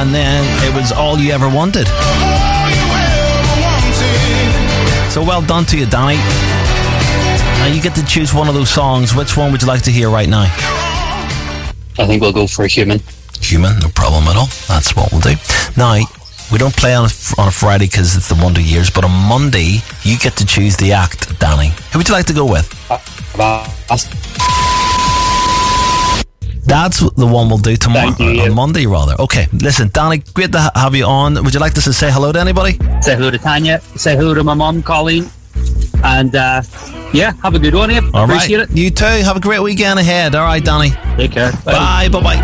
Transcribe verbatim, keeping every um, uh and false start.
and then it was All You Ever Wanted. So well done to you, Danny. Now you get to choose one of those songs. Which one would you like to hear right now? I think we'll go for Human. Human, no problem at all. That's what we'll do. Now, we don't play on a, on a Friday because it's the Wonder Years, but on Monday, you get to choose the act, Danny. Who would you like to go with? Uh, That's the one we'll do tomorrow, you, on Monday, rather. Okay, listen, Danny, great to ha- have you on. Would you like to say hello to anybody? Say hello to Tanya. Say hello to my mum, Colleen. And, uh, yeah, have a good one, Abe. All Appreciate right. it. You too. Have a great weekend ahead. All right, Danny. Take care. Bye. Bye. Bye-bye.